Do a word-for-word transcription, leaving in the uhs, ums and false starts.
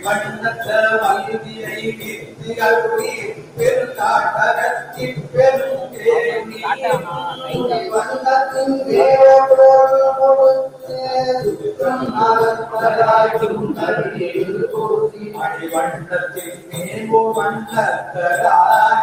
வண்ணத்த வல்வியை with அருளி பெருங்காட்டகத்தின் பெருங்கேணி வண்ணத்தின் வேரோடு கொடுத்து மணி வண்ணத்தின் மேம்போ வண்ணத்தராய்